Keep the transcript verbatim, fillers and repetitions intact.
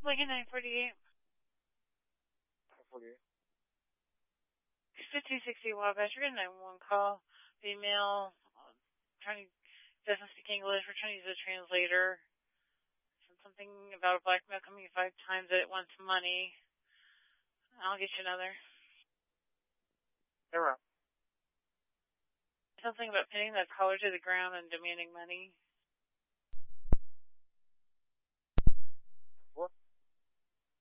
Lincoln nine forty-eight. nine forty-eight. fifteen sixty Wabash. We're getting a nine one one call. Female. Uh, trying to, doesn't speak English. We're trying to use a translator. Said something about a black male coming five times that it wants money. I'll get you another. Hey, Rob. Something about pinning the collar to the ground and demanding money.